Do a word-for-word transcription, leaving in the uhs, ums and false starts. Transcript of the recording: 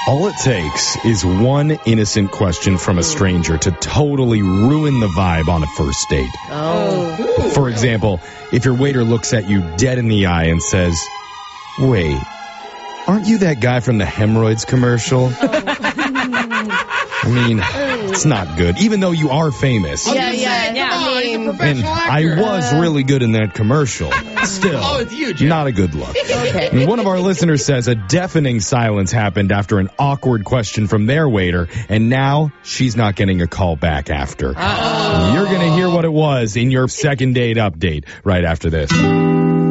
All it takes is one innocent question from a stranger to totally ruin the vibe on a first date. Oh. For example, if your waiter looks at you dead in the eye and says, "Wait, aren't you that guy from the hemorrhoids commercial?" I mean, it's not good, even though you are famous. Yeah, yeah, yeah. I mean, And I was really good in that commercial. Still, Oh, it's you, Jim. not a good look. Okay. And one of our listeners says a deafening silence happened after an awkward question from their waiter, and now she's not getting a call back after. Uh-oh. You're going to hear what it was in your second date update right after this.